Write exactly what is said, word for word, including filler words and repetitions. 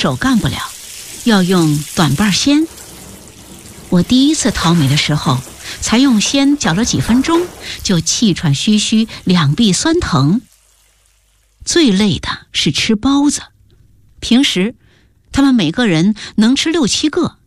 手干不了，要用短瓣鲜。我第一次淘米的时候，才用鲜搅了几分钟，就气喘吁吁，两臂酸疼。最累的是吃包子，平时他们每个人能吃六七个，